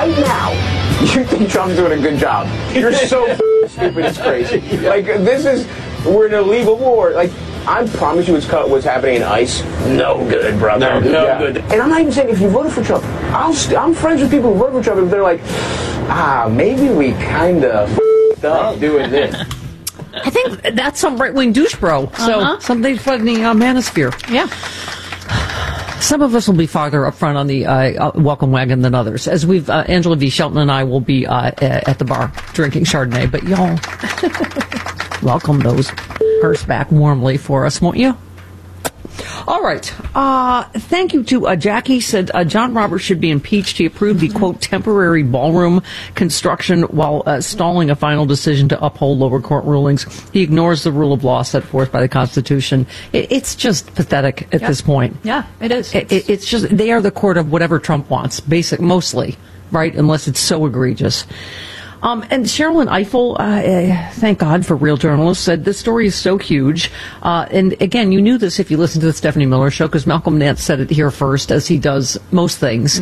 right now, you think Trump's doing a good job. You're so stupid, it's crazy. Like, we're in a legal war. Like, I promise you what's happening in ICE. No good, brother. No good. And I'm not even saying if you voted for Trump. I'm friends with people who voted for Trump and they're like, maybe we kind of up doing this. I think that's some right-wing douche bro. So something from the manosphere. Yeah. Some of us will be farther up front on the welcome wagon than others. As Angela V. Shelton and I will be at the bar drinking Chardonnay. But y'all, welcome those hearse back warmly for us, won't you? All right. Thank you to Jackie said John Roberts should be impeached. He approved the, quote, temporary ballroom construction while stalling a final decision to uphold lower court rulings. He ignores the rule of law set forth by the Constitution. It's just pathetic at this point. Yeah, it is. It's just, they are the court of whatever Trump wants, mostly, right? Unless it's so egregious. And Sherilyn Eiffel, thank God for real journalists, said this story is so huge. And again, you knew this if you listened to the Stephanie Miller show, because Malcolm Nance said it here first, as he does most things.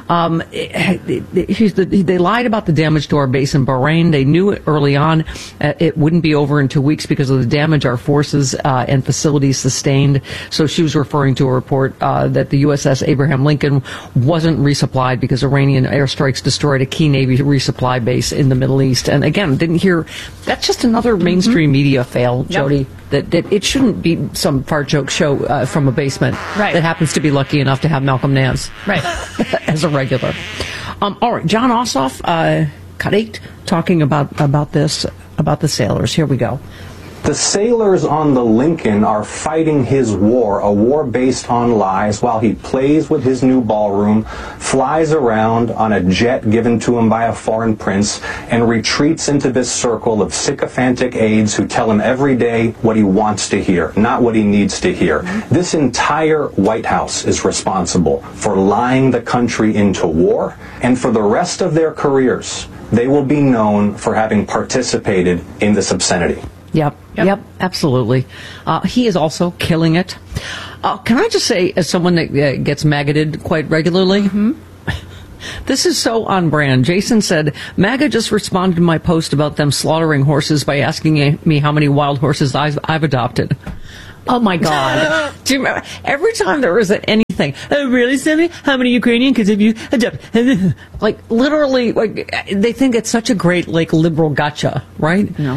They lied about the damage to our base in Bahrain. They knew it early on. It wouldn't be over in 2 weeks because of the damage our forces and facilities sustained. So she was referring to a report that the USS Abraham Lincoln wasn't resupplied because Iranian airstrikes destroyed a key Navy resupply base in the Middle East. And again, didn't hear, that's just another mainstream media fail, Jody, that it shouldn't be some fart joke show from a basement that happens to be lucky enough to have Malcolm Nance as a regular. All right, John Ossoff, cut 8, talking about the sailors. Here we go. The sailors on the Lincoln are fighting his war, a war based on lies, while he plays with his new ballroom, flies around on a jet given to him by a foreign prince, and retreats into this circle of sycophantic aides who tell him every day what he wants to hear, not what he needs to hear. This entire White House is responsible for lying the country into war, and for the rest of their careers, they will be known for having participated in this obscenity. Yep, absolutely. He is also killing it. Can I just say, as someone that gets maggoted quite regularly, this is so on brand. Jason said, MAGA just responded to my post about them slaughtering horses by asking me how many wild horses I've adopted. Oh, my God. Do you remember? Every time there was anything, oh, really, Sammy? How many Ukrainian kids have you adopted? Like, literally, like, they think it's such a great, like, liberal gotcha, right? No.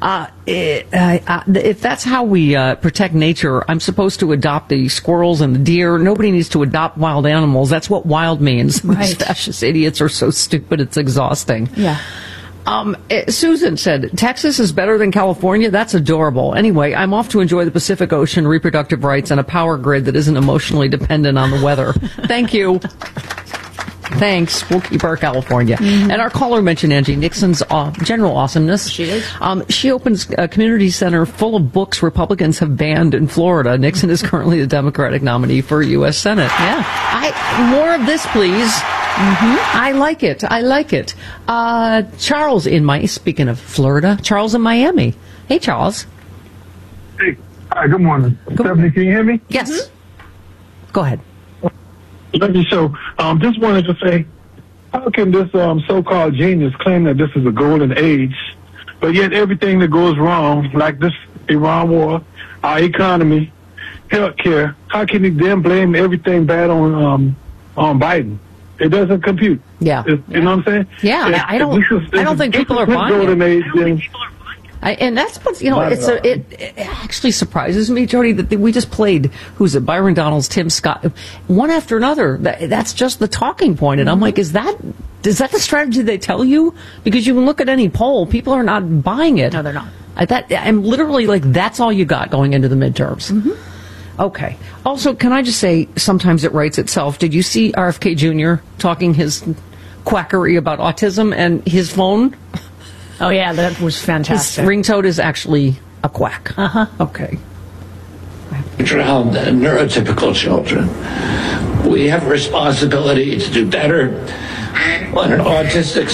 If that's how we protect nature, I'm supposed to adopt the squirrels and the deer. Nobody needs to adopt wild animals. That's what wild means. These fascist idiots are so stupid, it's exhausting. Yeah. Susan said, Texas is better than California? That's adorable. Anyway, I'm off to enjoy the Pacific Ocean, reproductive rights, and a power grid that isn't emotionally dependent on the weather. Thank you. Thanks. We'll keep our California. And our caller mentioned Angie Nixon's general awesomeness. She is. She opens a community center full of books Republicans have banned in Florida. Nixon is currently the Democratic nominee for U.S. Senate. Yeah. More of this, please. I like it. Charles speaking of Florida, Charles in Miami. Hey, Charles. Hey. Hi, good morning. Stephanie, can you hear me? Yes. Go ahead. Love your show. Just wanted to say, how can this so-called genius claim that this is a golden age, but yet everything that goes wrong, like this Iran war, our economy, healthcare, how can he then blame everything bad on Biden? It doesn't compute. Yeah. You know what I'm saying? Yeah, I don't think people are buying golden age, then, and that's what, it actually surprises me, Jody, that we just played, who's it, Byron Donalds, Tim Scott, one after another. That's just the talking point. And I'm like, is that the strategy they tell you? Because you can look at any poll, people are not buying it. No, they're not. I'm literally like, that's all you got going into the midterms. Okay. Also, can I just say, sometimes it writes itself. Did you see RFK Jr. talking his quackery about autism and his phone? Oh, yeah, that was fantastic. His ringtone is actually a quack. Okay. Around neurotypical children, we have a responsibility to do better when an autistic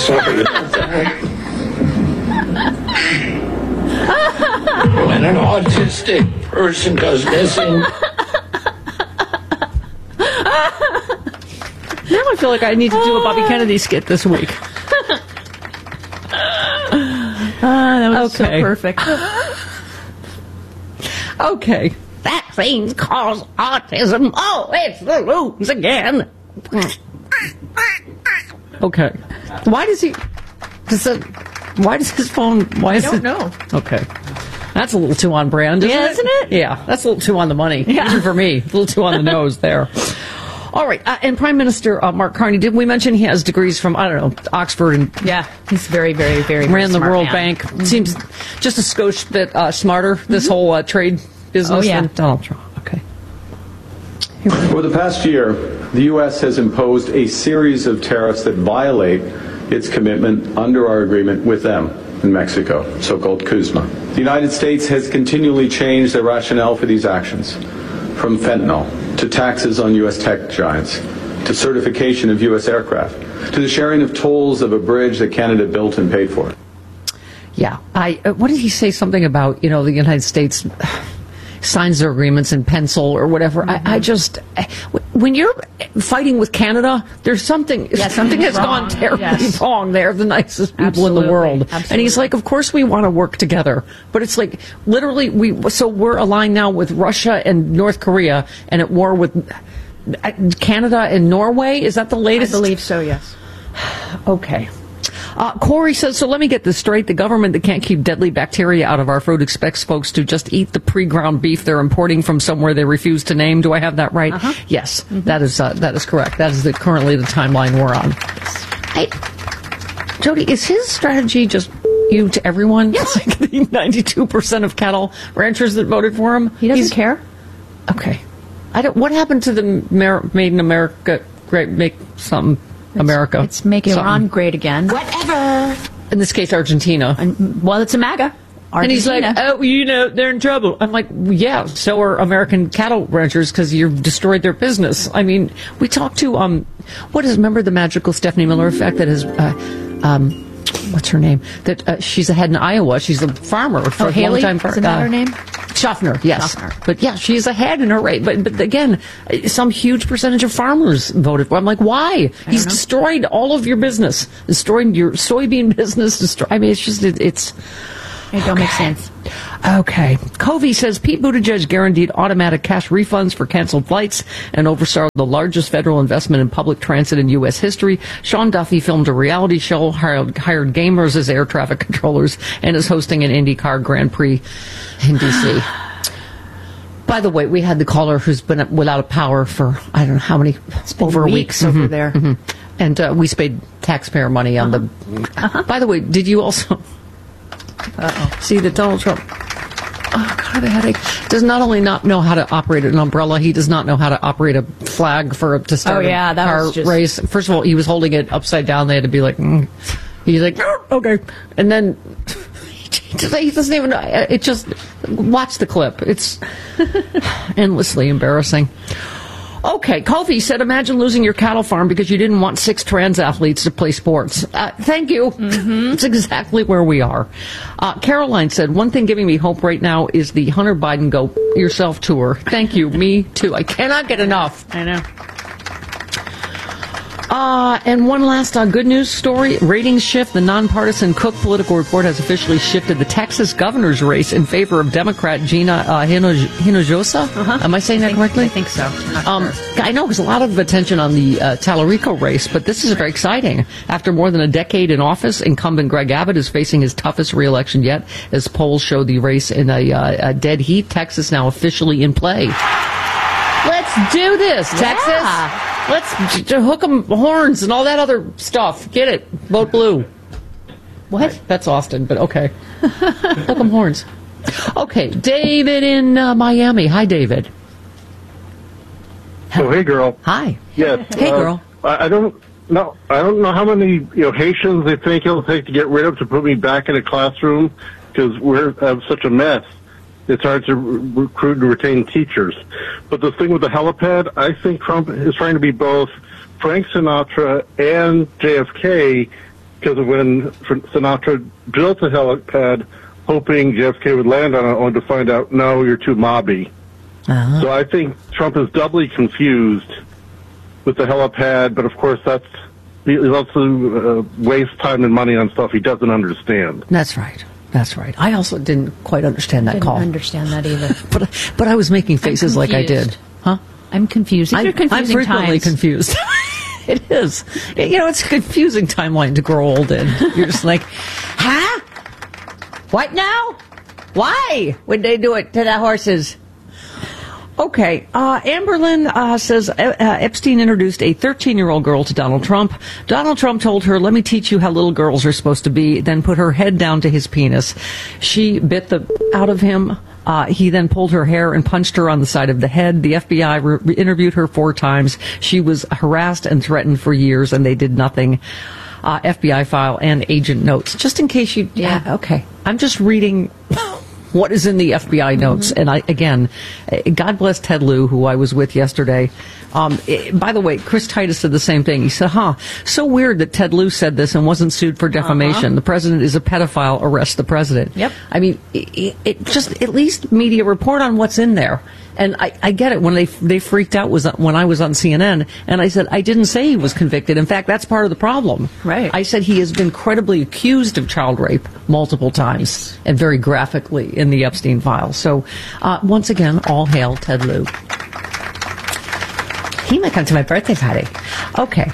when an autistic person goes missing. Now I feel like I need to do a Bobby Kennedy skit this week. That was so Okay. perfect. Okay. Vaccines cause autism. Oh, it's the rooms again. Okay. Why does his phone, why is I don't it? know. Okay. That's a little too on brand, isn't it? Yeah, that's a little too on the money. Yeah. Even for me. A little too on the nose there. All right. And Prime Minister Mark Carney, did we mention he has degrees from, I don't know, Oxford and Yeah, he's very, very, very ran the smart World man. Bank? Seems just a skosh bit smarter, this whole trade business Oh, yeah. than Donald Trump. Okay. Over the past year, the U.S. has imposed a series of tariffs that violate its commitment under our agreement with them in Mexico, so-called CUSMA. The United States has continually changed the rationale for these actions, from fentanyl to taxes on U.S. tech giants, to certification of U.S. aircraft, to the sharing of tolls of a bridge that Canada built and paid for. Yeah. What did he say? Something about, the United States signs their agreements in pencil or whatever. I just, when you're fighting with Canada, there's something has gone terribly wrong. They're the nicest people in the world. Absolutely. And he's like, of course we want to work together. But it's like, literally, we're aligned now with Russia and North Korea and at war with Canada and Norway. Is that the latest? I believe so, yes. Okay. Corey says, so let me get this straight. The government that can't keep deadly bacteria out of our food expects folks to just eat the pre-ground beef they're importing from somewhere they refuse to name. Do I have that right? Uh-huh. Yes, that is correct. That is currently the timeline we're on. Jody, is his strategy just you to everyone? Yes. Like the 92% of cattle ranchers that voted for him? He doesn't care. Okay. What happened to the Made in America, great, make something America? It's making Iran great again. Whatever. In this case, Argentina. Well, it's a MAGA. Argentina. And he's like, oh, they're in trouble. I'm like, yeah, so are American cattle ranchers because you've destroyed their business. I mean, we talked to, remember the magical Stephanie Miller effect that has, what's her name? That she's a head in Iowa. She's a farmer for a Haley? long time. Isn't that her name? Schaffner, yes. Schaffner. But yeah, she's ahead in her rate. But again, some huge percentage of farmers voted for him. I'm like, why? He's destroyed all of your business. Destroyed your soybean business. I mean, it's just, it's... It don't make sense. Okay. Covey says Pete Buttigieg guaranteed automatic cash refunds for canceled flights and oversaw the largest federal investment in public transit in U.S. history. Sean Duffy filmed a reality show, hired gamers as air traffic controllers, and is hosting an IndyCar Grand Prix in D.C. By the way, we had the caller who's been without a power for, I don't know how many, over a week. Weeks over there. Mm-hmm. And we spent taxpayer money on the... By the way, did you also... see that Donald Trump, oh God, I have a headache, does not only not know how to operate an umbrella, he does not know how to operate a flag to start a car race. First of all, he was holding it upside down. They had to be like, he's like, oh, okay. And then he doesn't even know. It just, watch the clip. It's endlessly embarrassing. Okay, Kofi said, imagine losing your cattle farm because you didn't want 6 trans athletes to play sports. Thank you. Mm-hmm. It's exactly where we are. Caroline said, one thing giving me hope right now is the Hunter Biden Go Yourself tour. Thank you. Me too. I cannot get enough. I know. And one last good news story. Ratings shift. The nonpartisan Cook Political Report has officially shifted the Texas governor's race in favor of Democrat Gina Hinojosa. Am I saying that correctly? I think so. I know there's a lot of attention on the Tallarico race, but this is very exciting. After more than a decade in office, incumbent Greg Abbott is facing his toughest re-election yet, as polls show the race in a dead heat. Texas now officially in play. Let's do this, Texas. Yeah. Let's hook 'em horns and all that other stuff. Get it? Vote blue. What? That's Austin, but okay. Hook 'em horns. Okay, David in Miami. Hi, David. Oh, hey, girl. Hi. Yes. Hey, girl. I don't know how many Haitians they think it'll take to get rid of to put me back in a classroom because we're such a mess. It's hard to recruit and retain teachers. But the thing with the helipad, I think Trump is trying to be both Frank Sinatra and JFK because of when Sinatra built a helipad hoping JFK would land on it, only to find out, no, you're too mobby. So I think Trump is doubly confused with the helipad, but of course he loves to waste time and money on stuff he doesn't understand. That's right. That's right. I also didn't quite understand that call. I didn't understand that either. But I was making faces like I did. Huh? I'm confused. These are confusing I'm frequently times. confused. It is. It's a confusing timeline to grow old in. You're just like, huh? What now? Why would they do it to the horses? Okay. Amberlyn says Epstein introduced a 13-year-old girl to Donald Trump. Donald Trump told her, "Let me teach you how little girls are supposed to be," then put her head down to his penis. She bit the out of him. He then pulled her hair and punched her on the side of the head. The FBI interviewed her 4 times. She was harassed and threatened for years, and they did nothing. FBI file and agent notes. Just in case you... Yeah, okay. I'm just reading what is in the FBI notes. And again, God bless Ted Lieu, who I was with yesterday. By the way, Chris Titus said the same thing. He said, so weird that Ted Lieu said this and wasn't sued for defamation. The president is a pedophile. Arrest the president. Yep. I mean, it just, at least media report on what's in there. And I get it. When they freaked out was when I was on CNN, and I said, I didn't say he was convicted. In fact, that's part of the problem. Right. I said he has been credibly accused of child rape multiple times, and very graphically in the Epstein files. So, once again, all hail Ted Lieu. He might come to my birthday party. Okay.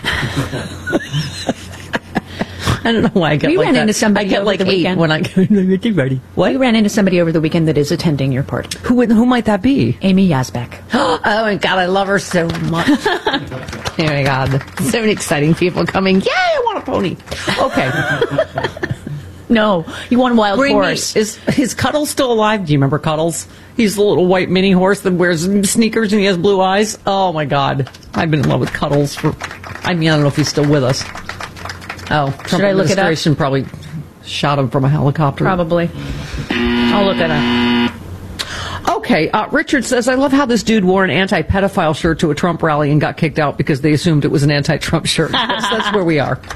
I don't know why I get we like ran that. into somebody I get over like the 8 weekend. when I go to the birthday party. What? We ran into somebody over the weekend that is attending your party. Who might that be? Amy Yazbek. Oh my God, I love her so much. Oh my God, so many exciting people coming. Yay, I want a pony. Okay. No, you want a wild horse. Is Cuddles still alive? Do you remember Cuddles? He's the little white mini horse that wears sneakers and he has blue eyes. Oh my God, I've been in love with Cuddles I don't know if he's still with us. Oh, Trump Should I look it up? administration probably shot him from a helicopter. Probably. I'll look it up. Okay, Richard says, I love how this dude wore an anti-pedophile shirt to a Trump rally and got kicked out because they assumed it was an anti-Trump shirt. That's where we are.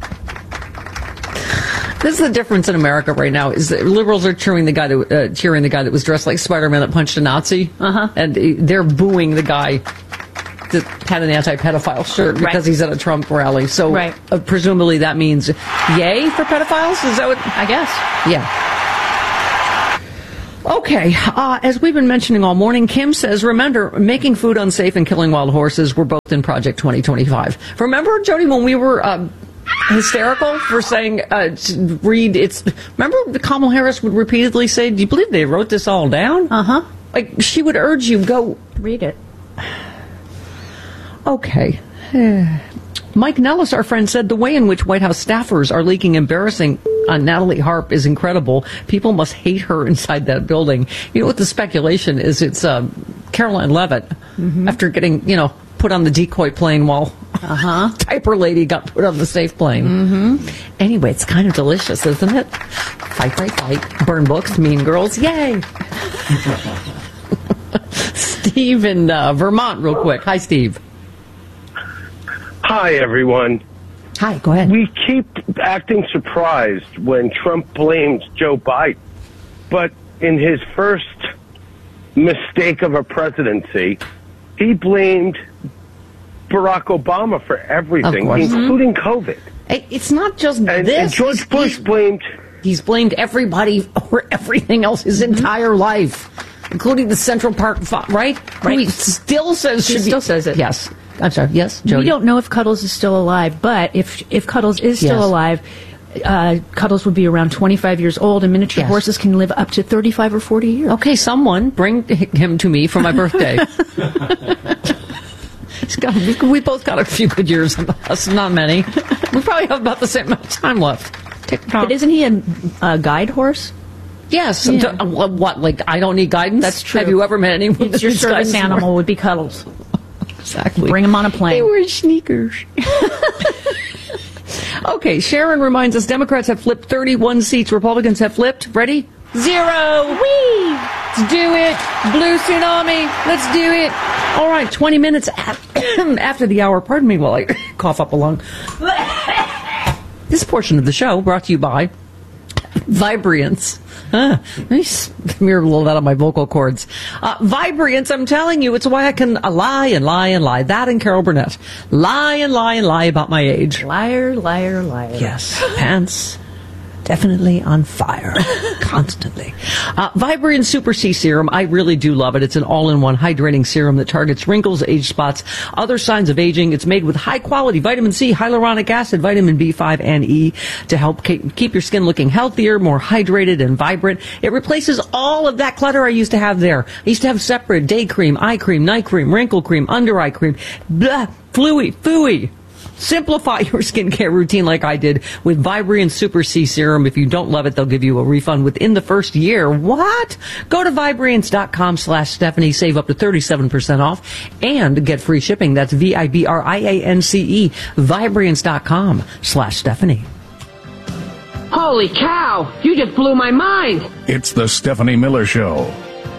This is the difference in America right now, is that liberals are cheering the guy that was dressed like Spider-Man that punched a Nazi, and they're booing the guy that had an anti-pedophile shirt because he's at a Trump rally. So presumably that means yay for pedophiles? Is that what? I guess. Yeah. Okay, as we've been mentioning all morning, Kim says, remember, making food unsafe and killing wild horses were both in Project 2025. Remember, Jody, when we were hysterical for saying, remember Kamala Harris would repeatedly say, do you believe they wrote this all down? Like, she would urge you, go read it. Okay. Mike Nellis, our friend, said the way in which White House staffers are leaking embarrassing on Natalie Harp is incredible. People must hate her inside that building. You know what the speculation is? It's Caroline Leavitt, after getting, put on the decoy plane while Diaper Lady got put on the safe plane. Anyway, it's kind of delicious, isn't it? Fight, fight, fight. Burn books, Mean Girls, yay! Steve in Vermont, real quick. Hi, Steve. Hi, everyone. Hi, go ahead. We keep acting surprised when Trump blames Joe Biden. But in his first mistake of a presidency, he blamed Barack Obama for everything, including COVID. It's not just this. And George Bush He's blamed everybody for everything else his entire life, including the Central Park, right? Who he still says says it. Yes. I'm sorry. Yes, Jody? We don't know if Cuddles is still alive, but if Cuddles is still alive, Cuddles would be around 25 years old, and miniature horses can live up to 35 or 40 years. Okay, someone bring him to me for my birthday. We both got a few good years on us, not many. We probably have about the same amount of time left. But isn't he a guide horse? Yes. Yeah. What, like, I don't need guidance? That's true. Have you ever met anyone It's your service animal would be Cuddles. Exactly. Bring him on a plane. They wear sneakers. Okay, Sharon reminds us Democrats have flipped 31 seats. Republicans have flipped. Ready? 0. Whee! Let's do it. Blue tsunami. Let's do it. All right, 20 minutes after the hour. Pardon me while I cough up a lung. This portion of the show brought to you by Vibriance. Let me smear a little that on my vocal cords. Vibriance, I'm telling you, it's why I can lie and lie and lie. That and Carol Burnett. Lie and lie and lie about my age. Liar, liar, liar. Yes, pants definitely on fire constantly. Vibrant Super C Serum, I really do love it. It's an all-in-one hydrating serum that targets wrinkles, age spots, other signs of aging. It's made with high-quality vitamin C, hyaluronic acid, vitamin B5 and E to help keep your skin looking healthier, more hydrated and vibrant. It replaces all of that clutter I used to have there. I used to have separate day cream, eye cream, night cream, wrinkle cream, under eye cream, blah, fooey. Simplify your skincare routine like I did with Vibrant Super C Serum. If you don't love it, they'll give you a refund within the first year. What? Go to Vibriance.com/Stephanie, save up to 37% off, and get free shipping. That's Vibriance, Vibriance.com/Stephanie. Holy cow! You just blew my mind! It's the Stephanie Miller Show.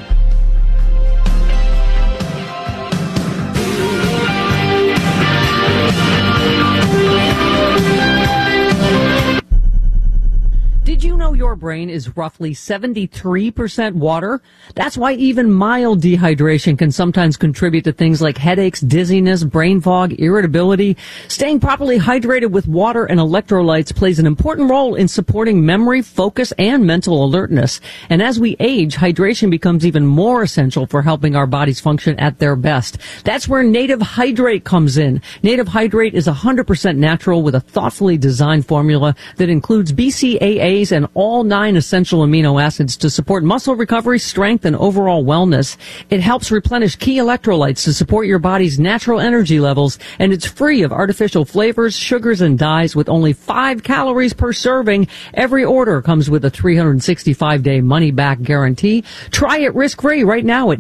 Did you know your brain is roughly 73% water? That's why even mild dehydration can sometimes contribute to things like headaches, dizziness, brain fog, irritability. Staying properly hydrated with water and electrolytes plays an important role in supporting memory, focus, and mental alertness. And as we age, hydration becomes even more essential for helping our bodies function at their best. That's where Native Hydrate comes in. Native Hydrate is 100% natural with a thoughtfully designed formula that includes BCAAs and all 9 essential amino acids to support muscle recovery, strength, and overall wellness. It helps replenish key electrolytes to support your body's natural energy levels, and it's free of artificial flavors, sugars, and dyes with only 5 calories per serving. Every order comes with a 365-day money-back guarantee. Try it risk-free right now at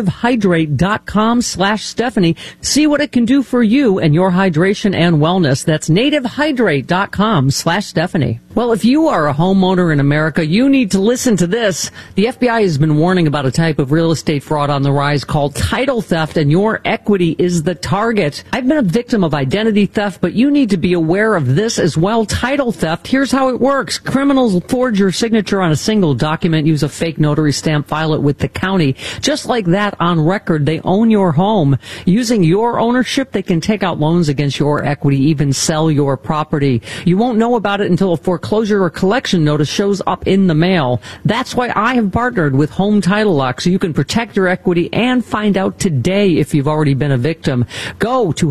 nativehydrate.com/Stephanie. See what it can do for you and your hydration and wellness. That's nativehydrate.com/Stephanie. Well, if you are a homeowner in America, you need to listen to this. The FBI has been warning about a type of real estate fraud on the rise called title theft, and your equity is the target. I've been a victim of identity theft, but you need to be aware of this as well. Title theft, here's how it works. Criminals forge your signature on a single document, use a fake notary stamp, file it with the county. Just like that, on record, they own your home. Using your ownership, they can take out loans against your equity, even sell your property. You won't know about it until a foreclosure or collection notice shows up in the mail. That's why I have partnered with Home Title Lock, so you can protect your equity and find out today if you've already been a victim. Go to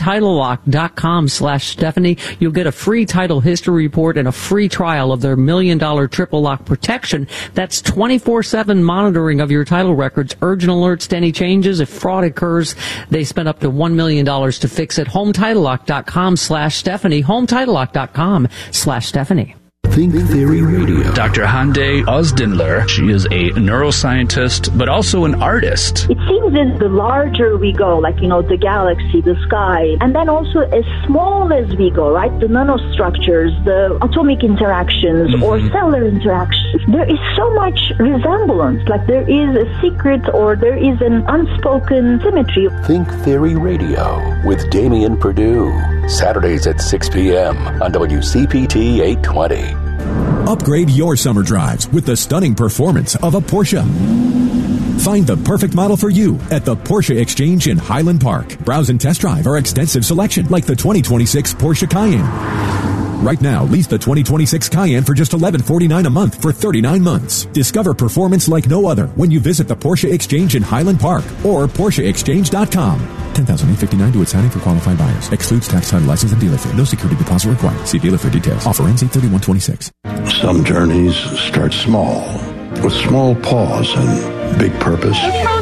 HometitleLock.com/Stephanie. You'll get a free title history report and a free trial of their $1 million triple lock protection. That's 24/7 monitoring of your title records, urgent alerts to any changes. If fraud occurs, they spend up to $1 million to fix it. HometitleLock.com/Stephanie. HometitleLock.com/Stephanie. Think Theory Radio. Dr. Hande Ozdinler, she is a neuroscientist, but also an artist. It seems that the larger we go, like, the galaxy, the sky, and then also as small as we go, right? The nanostructures, the atomic interactions or cellular interactions, there is so much resemblance, like there is a secret or there is an unspoken symmetry. Think Theory Radio with Damian Perdue. Saturdays at 6 p.m. on WCPT 820. Upgrade your summer drives with the stunning performance of a Porsche. Find the perfect model for you at the Porsche Exchange in Highland Park. Browse and test drive our extensive selection like the 2026 Porsche Cayenne. Right now, lease the 2026 Cayenne for just $1149 a month for 39 months. Discover performance like no other when you visit the Porsche Exchange in Highland Park or PorscheExchange.com. $10,859 to its signing for qualified buyers. Excludes tax, title, license, and dealer fee. No security deposit required. See dealer for details. Offer ends 8/31/26. Some journeys start small, with small pause and big purpose.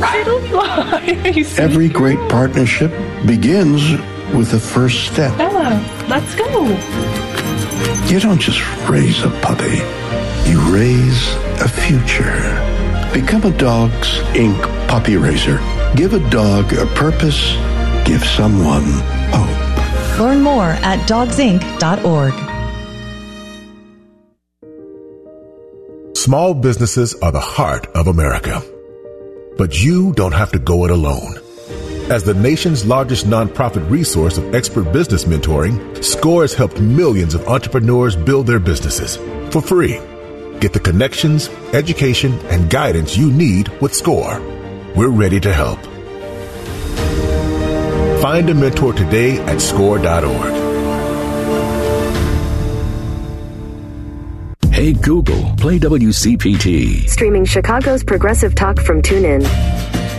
Every great partnership begins with the first step. Bella, let's go. You don't just raise a puppy. You raise a future. Become a Dogs Inc. puppy raiser. Give a dog a purpose. Give someone hope. Learn more at dogsinc.org. Small businesses are the heart of America. But you don't have to go it alone. As the nation's largest nonprofit resource of expert business mentoring, SCORE has helped millions of entrepreneurs build their businesses for free. Get the connections, education, and guidance you need with SCORE. We're ready to help. Find a mentor today at score.org. Hey Google, play WCPT. Streaming Chicago's progressive talk from TuneIn.